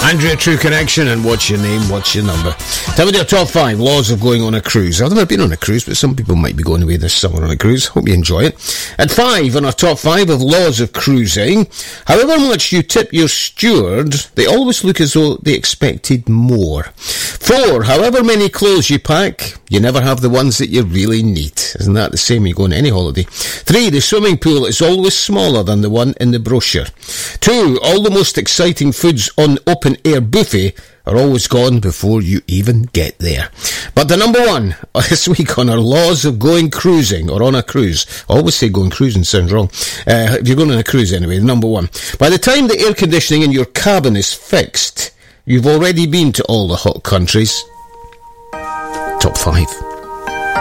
Andrea, True Connection, and what's your name, what's your number? Time to do a top 5 laws of going on a cruise. I've never been on a cruise, but some people might be going away this summer on a cruise. Hope you enjoy it. At 5 on our top 5 of laws of cruising, however much you tip your steward, they always look as though they expected more. 4, however many clothes you pack, you never have the ones that you really need. Isn't that the same when you go on any holiday? 3, the swimming pool is always smaller than the one in the brochure. 2, all the most exciting foods on open-air buffet are always gone before you even get there. But the number 1 this week on our laws of going cruising, or on a cruise. I always say going cruising, sounds wrong. If you're going on a cruise anyway, the number 1. By the time the air conditioning in your cabin is fixed, you've already been to all the hot countries. Top 5.